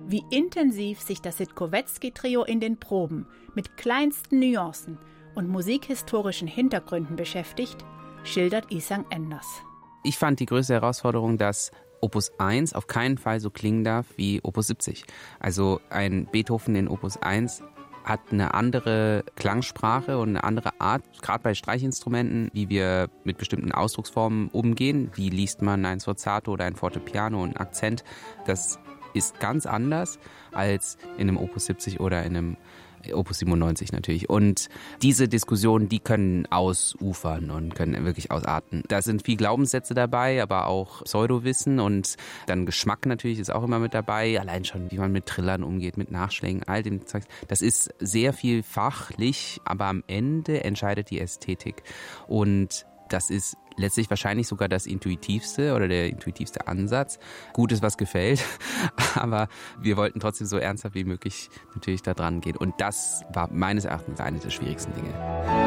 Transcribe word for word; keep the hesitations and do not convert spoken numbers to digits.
Wie intensiv sich das Sitkowetzki-Trio in den Proben mit kleinsten Nuancen und musikhistorischen Hintergründen beschäftigt, schildert Ihsang Enders. Ich fand die größte Herausforderung, dass Opus eins auf keinen Fall so klingen darf wie Opus siebzig. Also ein Beethoven in Opus eins hat eine andere Klangsprache und eine andere Art, gerade bei Streichinstrumenten, wie wir mit bestimmten Ausdrucksformen umgehen. Wie liest man ein Sforzato oder ein Fortepiano und einen Akzent? Das ist ganz anders als in einem Opus siebzig oder in einem Opus siebenundneunzig natürlich. Und diese Diskussionen, die können ausufern und können wirklich ausarten. Da sind viel Glaubenssätze dabei, aber auch Pseudowissen und dann Geschmack natürlich ist auch immer mit dabei. Allein schon, wie man mit Trillern umgeht, mit Nachschlägen, all dem Zeug. Das ist sehr viel fachlich, aber am Ende entscheidet die Ästhetik. Und das ist letztlich wahrscheinlich sogar das intuitivste oder der intuitivste Ansatz. Gut ist, was gefällt, aber wir wollten trotzdem so ernsthaft wie möglich natürlich da dran gehen. Und das war meines Erachtens eine der schwierigsten Dinge.